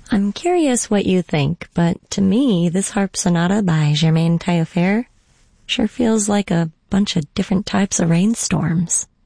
I'm curious what you think, but to me, this harp sonata by Germaine Taillefer sure feels like a bunch of different types of rainstorms.